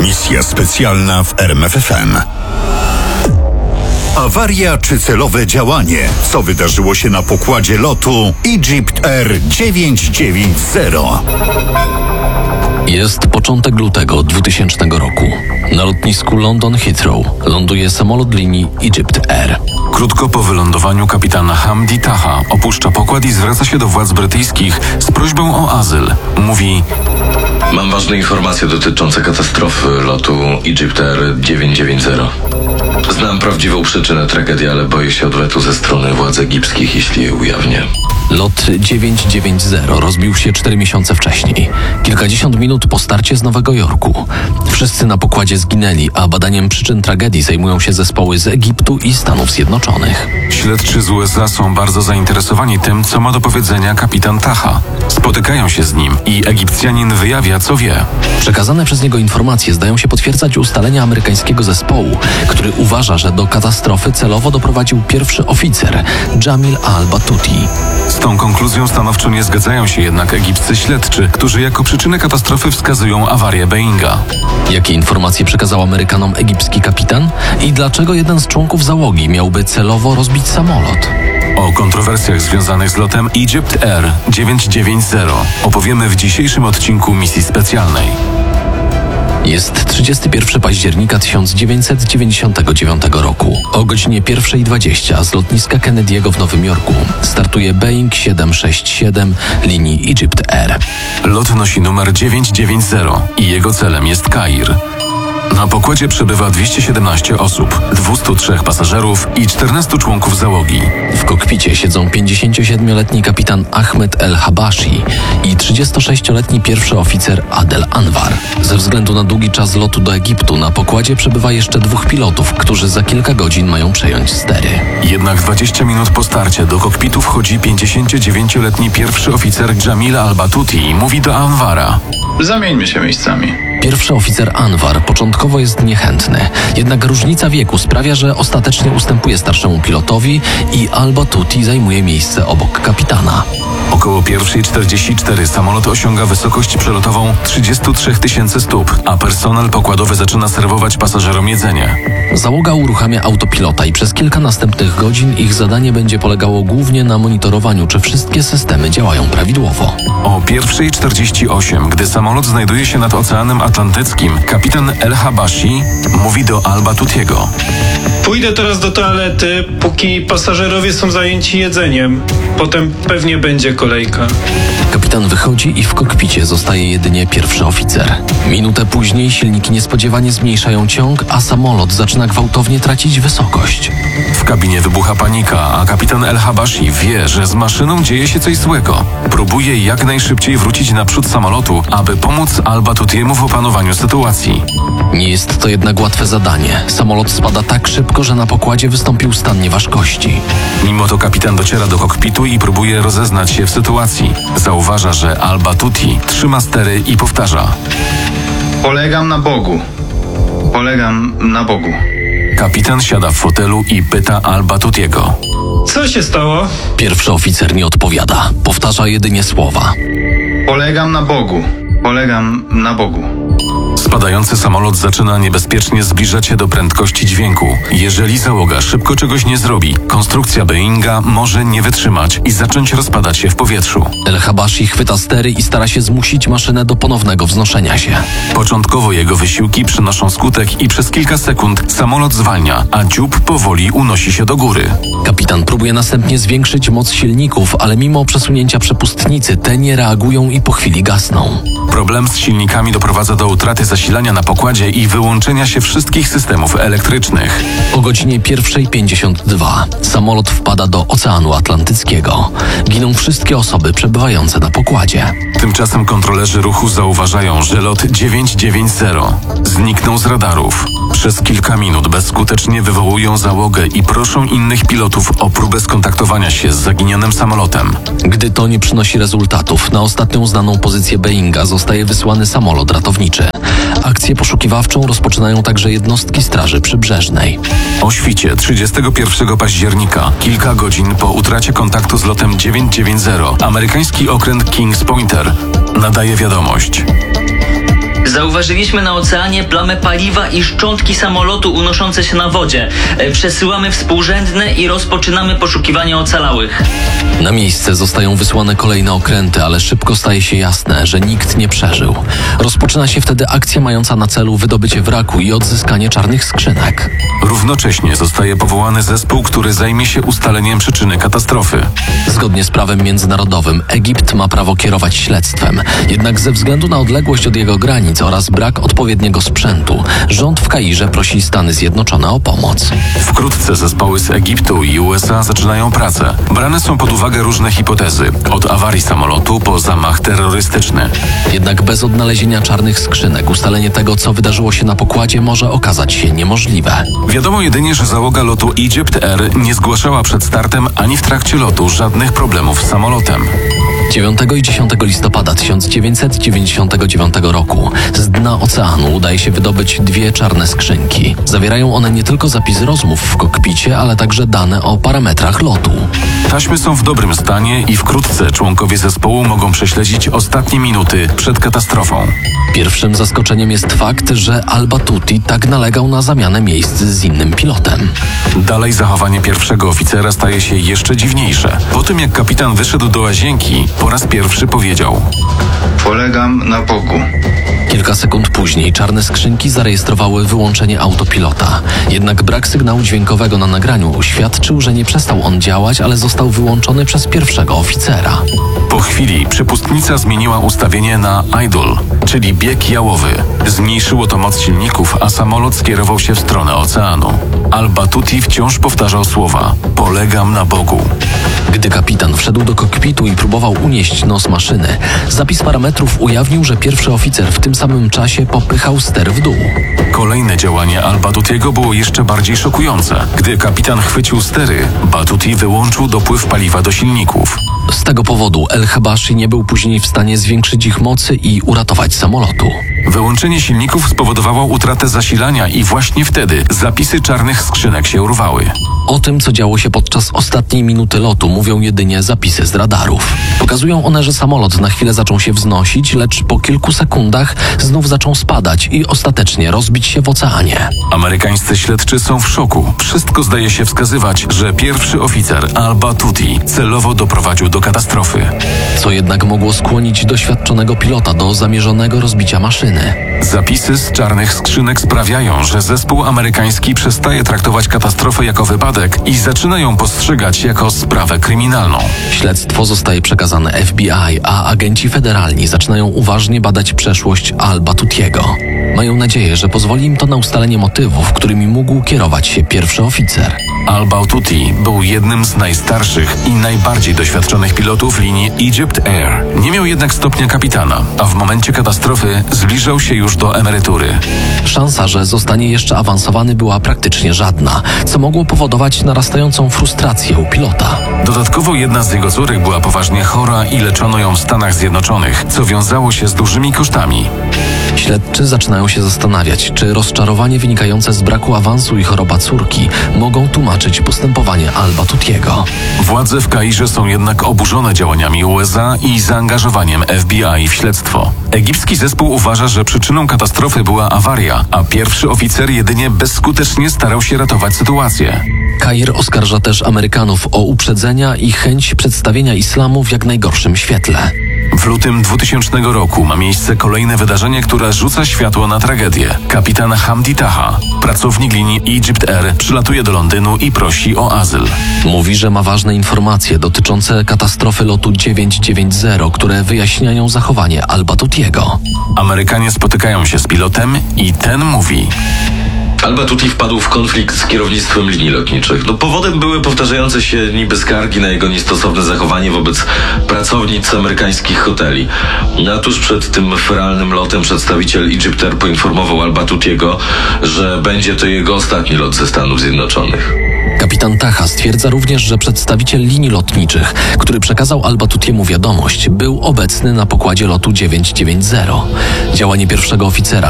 Misja specjalna w RMFFM. Awaria czy celowe działanie? Co wydarzyło się na pokładzie lotu Egypt Air 990? Jest początek lutego 2000 roku. Na lotnisku London Heathrow ląduje samolot linii Egypt Air. Krótko po wylądowaniu kapitan Hamdi Taha opuszcza pokład i zwraca się do władz brytyjskich z prośbą o azyl. Mówi: Mam ważne informacje dotyczące katastrofy lotu Egypt Air 990. Znam prawdziwą przyczynę tragedii, ale boję się odwetu ze strony władz egipskich, jeśli je ujawnię. Lot 990 rozbił się 4 miesiące wcześniej, kilkadziesiąt minut po starcie z Nowego Jorku. Wszyscy na pokładzie zginęli, a badaniem przyczyn tragedii zajmują się zespoły z Egiptu i Stanów Zjednoczonych. Śledczy z USA są bardzo zainteresowani tym, co ma do powiedzenia kapitan Taha. Spotykają się z nim i Egipcjanin wyjawia, co wie. Przekazane przez niego informacje zdają się potwierdzać ustalenia amerykańskiego zespołu, który uważa, że do katastrofy celowo doprowadził pierwszy oficer, Jamil al-Batouti. Z tą konkluzją stanowczo nie zgadzają się jednak egipscy śledczy, którzy jako przyczynę katastrofy wskazują awarię Boeinga. Jakie informacje przekazał Amerykanom egipski kapitan? I dlaczego jeden z członków załogi miałby celowo rozbić samolot? O kontrowersjach związanych z lotem Egypt Air 990 opowiemy w dzisiejszym odcinku misji specjalnej. Jest 31 października 1999 roku. O godzinie 1:20 z lotniska Kennedy'ego w Nowym Jorku startuje Boeing 767 linii Egypt Air. Lot nosi numer 990 i jego celem jest Kair. Na pokładzie przebywa 217 osób, 203 pasażerów i 14 członków załogi. W kokpicie siedzą 57-letni kapitan Ahmed El-Habashi i 36-letni pierwszy oficer Adel Anwar. Ze względu na długi czas lotu do Egiptu na pokładzie przebywa jeszcze 2 pilotów, którzy za kilka godzin mają przejąć stery. Jednak 20 minut po starcie do kokpitu wchodzi 59-letni pierwszy oficer Jamil al-Batouti i mówi do Anwara: Zamieńmy się miejscami. Pierwszy oficer Anwar początkowo jest niechętny, jednak różnica wieku sprawia, że ostatecznie ustępuje starszemu pilotowi i al-Batouti zajmuje miejsce obok kapitana. Około 1:44 samolot osiąga wysokość przelotową 33 000 stóp, a personel pokładowy zaczyna serwować pasażerom jedzenie. Załoga uruchamia autopilota i przez kilka następnych godzin ich zadanie będzie polegało głównie na monitorowaniu, czy wszystkie systemy działają prawidłowo. O 1:48, gdy samolot znajduje się nad Oceanem Atlantyckim, kapitan El-Habashi mówi do al-Batoutiego: Pójdę teraz do toalety, póki pasażerowie są zajęci jedzeniem. Potem pewnie będzie kolejka. Kapitan wychodzi i w kokpicie zostaje jedynie pierwszy oficer. Minutę później silniki niespodziewanie zmniejszają ciąg, a samolot zaczyna gwałtownie tracić wysokość. W kabinie wybucha panika, a kapitan El-Habashi wie, że z maszyną dzieje się coś złego. Próbuje jak najszybciej wrócić naprzód samolotu, aby pomóc al-Batoutiemu w opanowaniu sytuacji. Nie jest to jednak łatwe zadanie. Samolot spada tak szybko, że na pokładzie wystąpił stan nieważkości. Mimo to kapitan dociera do kokpitu i próbuje rozeznać się w sytuacji. Zauważa, że al-Batouti trzyma stery i powtarza: Polegam na Bogu. Polegam na Bogu. Kapitan siada w fotelu i pyta al-Batoutiego: Co się stało? Pierwszy oficer nie odpowiada. Powtarza jedynie słowa: Polegam na Bogu. Polegam na Bogu. Spadający samolot zaczyna niebezpiecznie zbliżać się do prędkości dźwięku. Jeżeli załoga szybko czegoś nie zrobi, konstrukcja Boeinga może nie wytrzymać i zacząć rozpadać się w powietrzu. El-Habashi chwyta stery i stara się zmusić maszynę do ponownego wznoszenia się. Początkowo jego wysiłki przynoszą skutek i przez kilka sekund samolot zwalnia, a dziób powoli unosi się do góry. Kapitan próbuje następnie zwiększyć moc silników, ale mimo przesunięcia przepustnicy te nie reagują i po chwili gasną. Problem z silnikami doprowadza do utraty zasilania na pokładzie i wyłączenia się wszystkich systemów elektrycznych. O godzinie 1:52 samolot wpada do Oceanu Atlantyckiego. Giną wszystkie osoby przebywające na pokładzie. Tymczasem kontrolerzy ruchu zauważają, że lot 990 zniknął z radarów. Przez kilka minut bezskutecznie wywołują załogę i proszą innych pilotów o próbę skontaktowania się z zaginionym samolotem. Gdy to nie przynosi rezultatów, na ostatnią znaną pozycję Boeinga zostaje wysłany samolot ratowniczy. Akcję poszukiwawczą rozpoczynają także jednostki Straży Przybrzeżnej. O świcie 31 października, kilka godzin po utracie kontaktu z lotem 990, amerykański okręt Kings Pointer nadaje wiadomość: Zauważyliśmy na oceanie plamę paliwa i szczątki samolotu unoszące się na wodzie. Przesyłamy współrzędne i rozpoczynamy poszukiwania ocalałych. Na miejsce zostają wysłane kolejne okręty, ale szybko staje się jasne, że nikt nie przeżył. Rozpoczyna się wtedy akcja mająca na celu wydobycie wraku i odzyskanie czarnych skrzynek. Równocześnie zostaje powołany zespół, który zajmie się ustaleniem przyczyny katastrofy. Zgodnie z prawem międzynarodowym Egipt ma prawo kierować śledztwem. Jednak ze względu na odległość od jego granic oraz brak odpowiedniego sprzętu, rząd w Kairze prosi Stany Zjednoczone o pomoc. Wkrótce zespoły z Egiptu i USA zaczynają pracę. Brane są pod uwagę różne hipotezy, od awarii samolotu po zamach terrorystyczny. Jednak bez odnalezienia czarnych skrzynek ustalenie tego, co wydarzyło się na pokładzie, może okazać się niemożliwe. Wiadomo jedynie, że załoga lotu Egypt Air nie zgłaszała przed startem ani w trakcie lotu żadnych problemów z samolotem. 9 i 10 listopada 1999 roku z dna oceanu udaje się wydobyć 2 czarne skrzynki. Zawierają one nie tylko zapis rozmów w kokpicie, ale także dane o parametrach lotu. Taśmy są w dobrym stanie i wkrótce członkowie zespołu mogą prześledzić ostatnie minuty przed katastrofą. Pierwszym zaskoczeniem jest fakt, że Al-Battuti tak nalegał na zamianę miejsc z innym pilotem. Dalej zachowanie pierwszego oficera staje się jeszcze dziwniejsze. Po tym jak kapitan wyszedł do łazienki, po raz pierwszy powiedział: Polegam na Bogu. Kilka sekund później czarne skrzynki zarejestrowały wyłączenie autopilota. Jednak brak sygnału dźwiękowego na nagraniu świadczył, że nie przestał on działać, ale został wyłączony przez pierwszego oficera. Po chwili przepustnica zmieniła ustawienie na idle, czyli bieg jałowy. Zmniejszyło to moc silników, a samolot skierował się w stronę oceanu. Al-Battuti wciąż powtarzał słowa: polegam na Bogu. Gdy kapitan wszedł do kokpitu i próbował unieść nos maszyny, zapis parametrów ujawnił, że pierwszy oficer w tym samym czasie popychał ster w dół. Kolejne działanie Al-Battutiego było jeszcze bardziej szokujące. Gdy kapitan chwycił stery, Battuti wyłączył dopływ paliwa do silników. Z tego powodu El-Habashi nie był później w stanie zwiększyć ich mocy i uratować samolotu. Wyłączenie silników spowodowało utratę zasilania i właśnie wtedy zapisy czarnych skrzynek się urwały. O tym, co działo się podczas ostatniej minuty lotu, mówią jedynie zapisy z radarów. Pokazują one, że samolot na chwilę zaczął się wznosić, lecz po kilku sekundach znów zaczął spadać i ostatecznie rozbić się w oceanie. Amerykańscy śledczy są w szoku. Wszystko zdaje się wskazywać, że pierwszy oficer Al-Battuti celowo doprowadził do katastrofy. Co jednak mogło skłonić doświadczonego pilota do zamierzonego rozbicia maszyny. Zapisy z czarnych skrzynek sprawiają, że zespół amerykański przestaje traktować katastrofę jako wypadek i zaczyna ją postrzegać jako sprawę kryminalną. Śledztwo zostaje przekazane FBI, a agenci federalni zaczynają uważnie badać przeszłość Al-Battutiego. Mają nadzieję, że pozwoli im to na ustalenie motywów, którymi mógł kierować się pierwszy oficer. Al-Battuti był jednym z najstarszych i najbardziej doświadczonych pilotów linii Egypt Air. Nie miał jednak stopnia kapitana, a w momencie katastrofy zbliżał się już do emerytury. Szansa, że zostanie jeszcze awansowany, była praktycznie żadna, co mogło powodować narastającą frustrację u pilota. Dodatkowo jedna z jego córek była poważnie chora i leczono ją w Stanach Zjednoczonych, co wiązało się z dużymi kosztami. Śledczy zaczynają się zastanawiać, czy rozczarowanie wynikające z braku awansu i choroba córki mogą tłumaczyć postępowanie Al-Battutiego. Władze w Kairze są jednak oburzone działaniami USA i zaangażowaniem FBI w śledztwo. Egipski zespół uważa, że przyczyną katastrofy była awaria, a pierwszy oficer jedynie bezskutecznie starał się ratować sytuację. Kair oskarża też Amerykanów o uprzedzenia i chęć przedstawienia islamu w jak najgorszym świetle. W lutym 2000 roku ma miejsce kolejne wydarzenie, które rzuca światło na tragedię. Kapitan Hamdi Taha, pracownik linii Egypt Air, przylatuje do Londynu i prosi o azyl. Mówi, że ma ważne informacje dotyczące katastrofy lotu 990, które wyjaśniają zachowanie Al-Battutiego. Amerykanie spotykają się z pilotem i ten mówi: Al-Battuti wpadł w konflikt z kierownictwem linii lotniczych. Powodem były powtarzające się niby skargi na jego niestosowne zachowanie wobec pracownic amerykańskich hoteli. A tuż przed tym feralnym lotem przedstawiciel Egypt Air poinformował Al-Battutiego, że będzie to jego ostatni lot ze Stanów Zjednoczonych. Kapitan Taha stwierdza również, że przedstawiciel linii lotniczych, który przekazał Al-Battutiemu wiadomość, był obecny na pokładzie lotu 990. Działanie pierwszego oficera